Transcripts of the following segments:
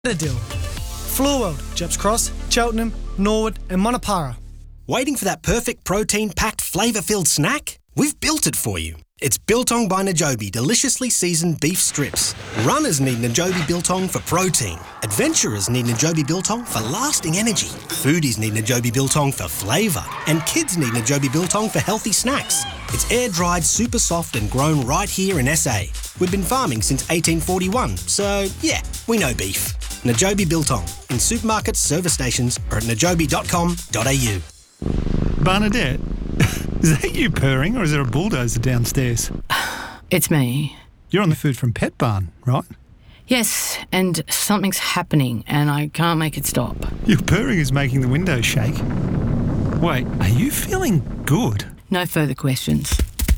Deal. Floorworld, Jeps Cross, Cheltenham, Norwood and Monopara. Waiting for that perfect protein-packed, flavour-filled snack? We've built it for you. It's Biltong by Najobi deliciously seasoned beef strips. Runners need Najobi Biltong for protein. Adventurers need Najobi Biltong for lasting energy. Foodies need Najobi Biltong for flavour. And kids need Najobi Biltong for healthy snacks. It's air-dried, super soft and grown right here in SA. We've been farming since 1841, so yeah, we know beef. Najobi Biltong in supermarkets, service stations or at najobi.com.au. Bernadette, is that you purring or is there a bulldozer downstairs? It's me. You're on the Food from Pet Barn, right? Yes, and something's happening and I can't make it stop. Your purring is making the windows shake. Wait, are you feeling good? No further questions.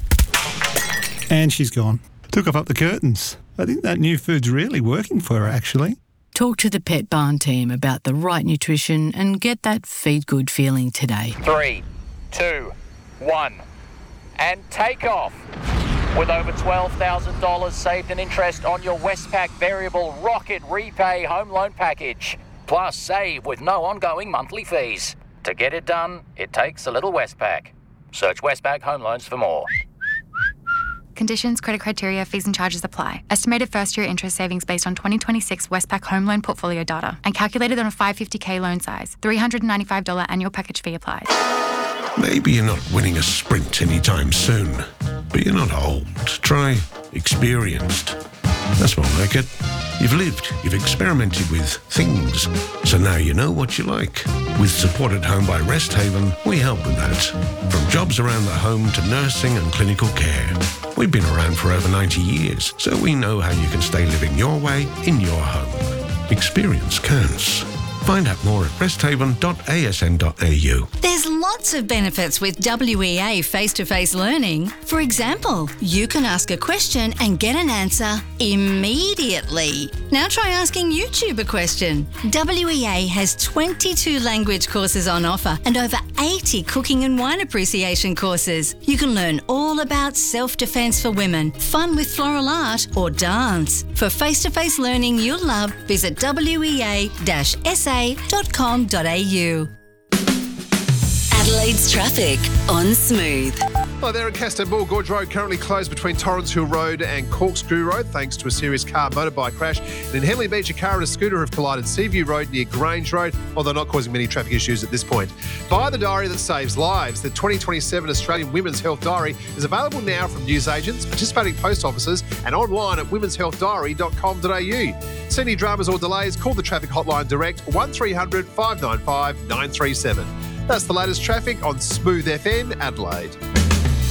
And she's gone. Took off up the curtains. I think that new food's really working for her, actually. Talk to the Pet Barn team about the right nutrition and get that feed good feeling today. 3, 2, 1, and take off. With over $12,000 saved in interest on your Westpac Variable Rocket Repay Home Loan Package. Plus save with no ongoing monthly fees. To get it done, it takes a little Westpac. Search Westpac Home Loans for more. Conditions, credit criteria, fees and charges apply. Estimated first-year interest savings based on 2026 Westpac home loan portfolio data and calculated on a 550k loan size. $395 annual package fee applies. Maybe you're not winning a sprint anytime soon, but you're not old. Try experienced. That's more like it. You've lived, you've experimented with things, so now you know what you like. With Support at Home by Rest Haven, we help with that. From jobs around the home to nursing and clinical care. We've been around for over 90 years, so we know how you can stay living your way in your home. Experience counts. Find out more at resthaven.asn.au. There's lots of benefits with WEA face-to-face learning. For example, you can ask a question and get an answer immediately. Now try asking YouTube a question. WEA has 22 language courses on offer and over 80 cooking and wine appreciation courses. You can learn all about self-defense for women, fun with floral art or dance. For face-to-face learning you'll love, visit wea-sa.com.au. Adelaide's traffic on Smooth. Hi there at Castanbull. Gorge Road currently closed between Torrens Hill Road and Corkscrew Road thanks to a serious car motorbike crash. And in Henley Beach, a car and a scooter have collided Seaview Road near Grange Road, although not causing many traffic issues at this point. Buy the diary that saves lives. The 2027 Australian Women's Health Diary is available now from newsagents, participating post offices and online at womenshealthdiary.com.au. See any dramas or delays, call the traffic hotline direct 1300 595 937. That's the latest traffic on Smooth FM Adelaide.